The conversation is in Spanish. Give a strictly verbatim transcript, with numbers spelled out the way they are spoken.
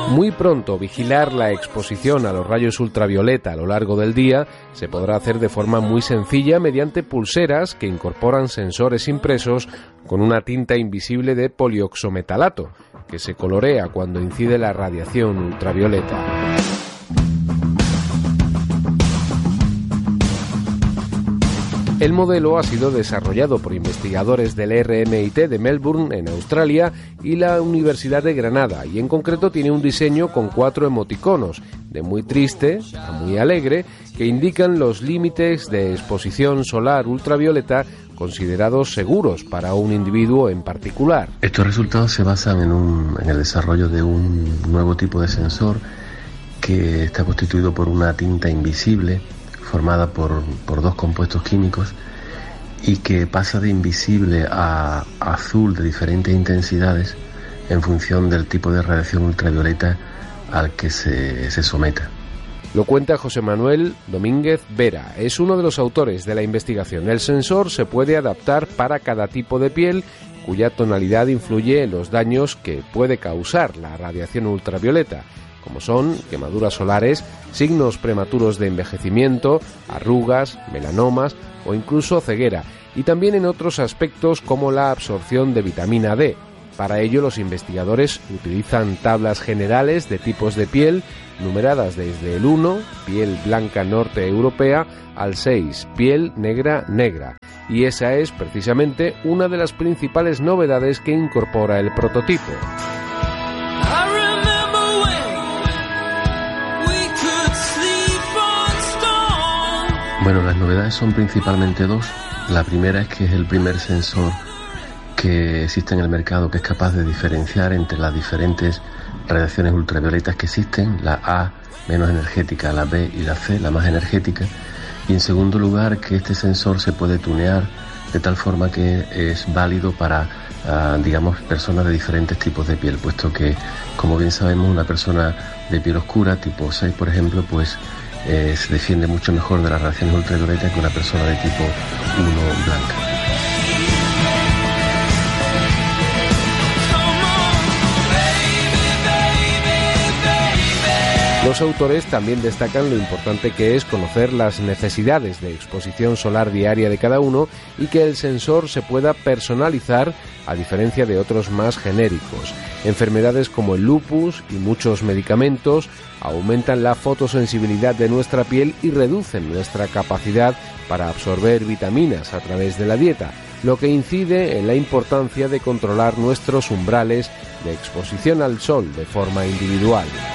Muy pronto, vigilar la exposición a los rayos ultravioleta a lo largo del día se podrá hacer de forma muy sencilla mediante pulseras que incorporan sensores impresos con una tinta invisible de polioxometalato, que se colorea cuando incide la radiación ultravioleta. El modelo ha sido desarrollado por investigadores del R M I T de Melbourne, en Australia, y la Universidad de Granada, y en concreto tiene un diseño con cuatro emoticonos, de muy triste a muy alegre, que indican los límites de exposición solar ultravioleta considerados seguros para un individuo en particular. Estos resultados se basan en, un, en el desarrollo de un nuevo tipo de sensor que está constituido por una tinta invisible formada por, por dos compuestos químicos y que pasa de invisible a azul de diferentes intensidades en función del tipo de radiación ultravioleta al que se, se someta. Lo cuenta José Manuel Domínguez Vera, es uno de los autores de la investigación. El sensor se puede adaptar para cada tipo de piel, cuya tonalidad influye en los daños que puede causar la radiación ultravioleta, como son quemaduras solares, signos prematuros de envejecimiento, arrugas, melanomas o incluso ceguera, y también en otros aspectos como la absorción de vitamina D. Para ello, los investigadores utilizan tablas generales de tipos de piel, numeradas desde el uno, piel blanca norte europea, al seis, piel negra negra. Y esa es precisamente una de las principales novedades que incorpora el prototipo. Bueno, las novedades son principalmente dos. La primera es que es el primer sensor que existe en el mercado que es capaz de diferenciar entre las diferentes radiaciones ultravioletas que existen, la A menos energética, la B y la C, la más energética. Y en segundo lugar, que este sensor se puede tunear de tal forma que es válido para, uh, digamos, personas de diferentes tipos de piel, puesto que, como bien sabemos, una persona de piel oscura, tipo seis, por ejemplo, pues Eh, se defiende mucho mejor de las radiaciones ultravioletas que una persona de tipo uno blanca. Los autores también destacan lo importante que es conocer las necesidades de exposición solar diaria de cada uno y que el sensor se pueda personalizar a diferencia de otros más genéricos. Enfermedades como el lupus y muchos medicamentos aumentan la fotosensibilidad de nuestra piel y reducen nuestra capacidad para absorber vitaminas a través de la dieta, lo que incide en la importancia de controlar nuestros umbrales de exposición al sol de forma individual.